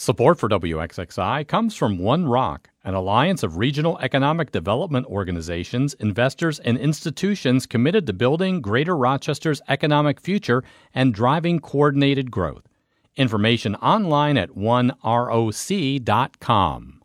Support for WXXI comes from One Rock, an alliance of regional economic development organizations, investors, and institutions committed to building Greater Rochester's economic future and driving coordinated growth. Information online at oneroc.com.